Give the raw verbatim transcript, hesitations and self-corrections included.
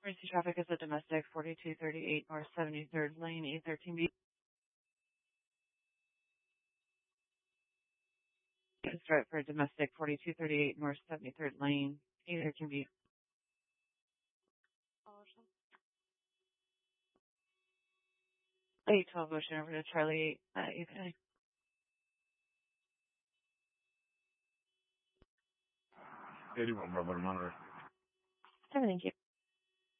Emergency traffic is a domestic forty-two thirty-eight North seventy-third Lane, E thirteen B. It's right for domestic forty-two thirty-eight North seventy-third Lane, E thirteen B. eight twelve Ocean over to Charlie eight. Uh, eight, nine. eighty-one, Bravo, monitor. Thank you.